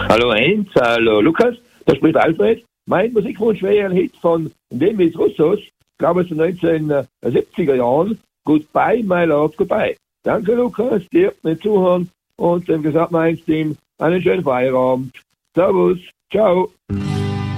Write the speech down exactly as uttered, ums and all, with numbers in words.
Hallo Heinz, hallo Lukas, da spricht Alfred. Mein Musikwunsch wäre ein Hit von Demis Roussos, glaube aus den neunzehnhundertsiebziger Jahren. Goodbye, my love, goodbye. Danke Lukas, dir mit Zuhören und dem gesamten Mainz-Team einen schönen Feierabend. Servus, ciao.